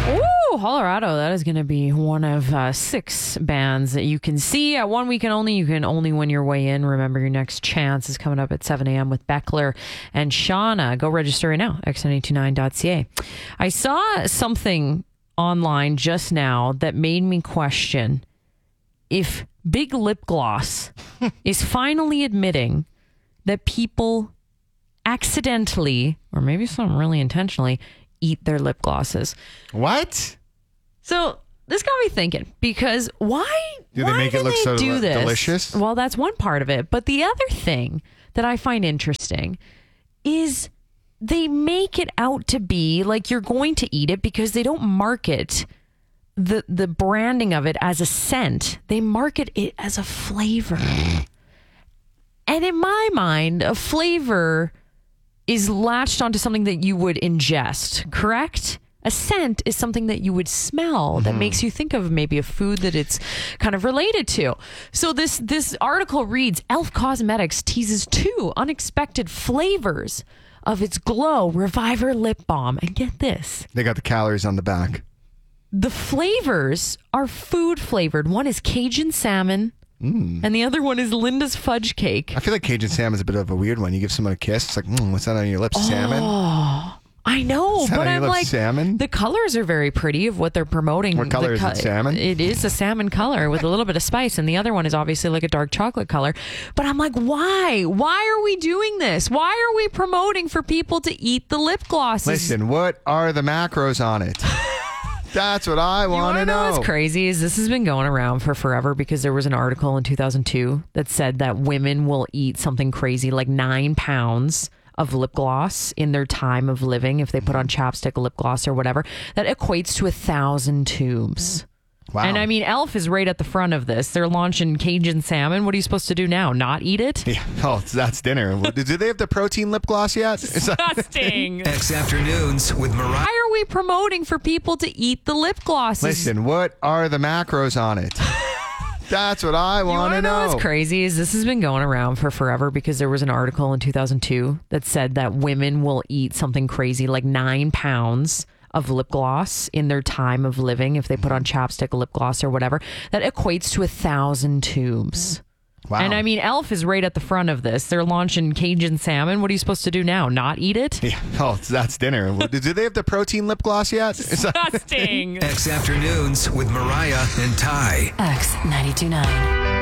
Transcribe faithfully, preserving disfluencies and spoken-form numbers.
Ooh, Colorado. That is going to be one of uh, six bands that you can see at one weekend only. You can only win your way in. Remember, your next chance is coming up at seven a.m. with Beckler and Shauna. Go register right now, x nine two nine dot c a. I saw something online just now that made me question if Big Lip Gloss is finally admitting that people accidentally, or maybe some really intentionally, eat their lip glosses. What? So this got me thinking, because why do why they make do it look they so do this? delicious? Well, that's one part of it. But the other thing that I find interesting is they make it out to be like you're going to eat it, because they don't market the the branding of it as a scent. They market it as a flavor. And in my mind, a flavor is latched onto something that you would ingest, correct? A scent is something that you would smell, mm-hmm. that makes you think of maybe a food that it's kind of related to. So this this article reads, Elf Cosmetics teases two unexpected flavors of its Glow Reviver Lip Balm. And get this. They got the calories on the back. The flavors are food flavored. One is Cajun salmon. Mm. And the other one is Linda's fudge cake. I feel like Cajun salmon is a bit of a weird one. You give someone a kiss, it's like, mm, what's that on your lips? Oh, salmon? I know, Is that but on your I'm lips, like, salmon? The colors are very pretty of what they're promoting. What color the is it, salmon? It is a salmon color with a little bit of spice, and the other one is obviously like a dark chocolate color. But I'm like, why? Why are we doing this? Why are we promoting for people to eat the lip glosses? Listen, what are the macros on it? That's what I want to know. know. What's crazy is this has been going around for forever, because there was an article in two thousand two that said that women will eat something crazy like nine pounds of lip gloss in their time of living if they put on chapstick, lip gloss, or whatever. That equates to a thousand tubes. Wow. And I mean, Elf is right at the front of this. They're launching Cajun salmon. What are you supposed to do now? Not eat it? Yeah. Oh, that's dinner. Do they have the protein lip gloss yet? Disgusting. X Afternoons with Mariah. Why are we promoting for people to eat the lip glosses? Listen, what are the macros on it? That's what I want to know. know. What's crazy is this has been going around for forever, because there was an article in two thousand two that said that women will eat something crazy like nine pounds of lip gloss in their time of living if they put on chapstick, lip gloss, or whatever. That equates to a thousand tubes. Wow. And I mean, Elf is right at the front of this. They're launching Cajun salmon. What are you supposed to do now? Not eat it? Yeah. Oh, that's dinner. Do they have the protein lip gloss yet? Disgusting. X Afternoons with Mariah and Ty. X ninety-two point nine.